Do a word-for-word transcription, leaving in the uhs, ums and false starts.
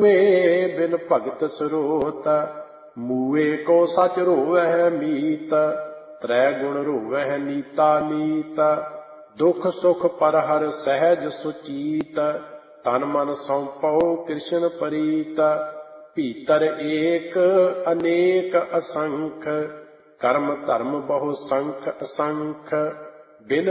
ਮੂਏ ਬਿਨ ਭਗਤ ਸਰੋਤ। ਮੂਏ ਕੋ ਸਚ ਰੋਵਹਿ ਮੀਤ, ਤ੍ਰੈ ਗੁਣ ਰੋਵਹਿ ਨੀਤਾ ਨੀਤ। ਦੁਖ ਸੁਖ ਪਰ ਹਰ ਸਹਿਜ ਸੁਚੀਤ, ਤਨ ਮਨ ਸੌਂਪਉ ਕ੍ਰਿਸ਼ਨ ਪ੍ਰੀਤ। ਭੀਤਰ ਏਕ ਅਨੇਕ ਅਸੰਖ, ਕਰਮ ਧਰਮ ਬਹੁ ਸੰਖ ਅਸੰਖ। ਬਿਨ